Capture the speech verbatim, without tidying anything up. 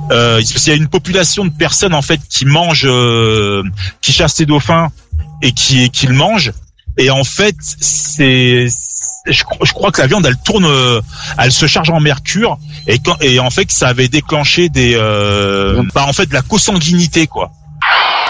euh, il y a une population de personnes en fait qui mangent, euh, qui chassent ces dauphins et qui qui le mangent. Et en fait, c'est, je, je crois que la viande, elle tourne, elle se charge en mercure, et quand, et en fait, ça avait déclenché des, euh, bah, en fait, de la consanguinité, quoi.